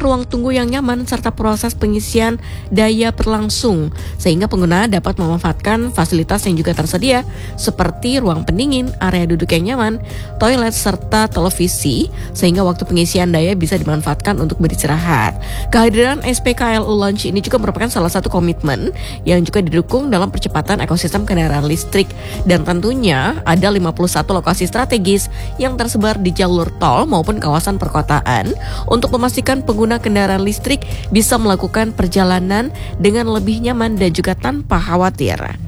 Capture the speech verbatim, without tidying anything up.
ruang tunggu yang nyaman serta proses pengisian daya berlangsung, sehingga pengguna dapat memanfaatkan fasilitas yang juga tersedia seperti ruang pendingin, area duduk yang nyaman, toilet, serta televisi, sehingga waktu pengisian daya bisa dimanfaatkan untuk beristirahat. Kehadiran S P K L U Launch ini juga merupakan salah satu komitmen yang juga didukung dalam percepatan ekosistem kendaraan listrik, dan tentunya ada lima puluh satu lokasi strategis yang tersebar di jalur tol maupun kawasan perkotaan untuk memastikan pengguna kendaraan listrik bisa melakukan perjalanan dengan lebih nyaman dan juga tanpa khawatir.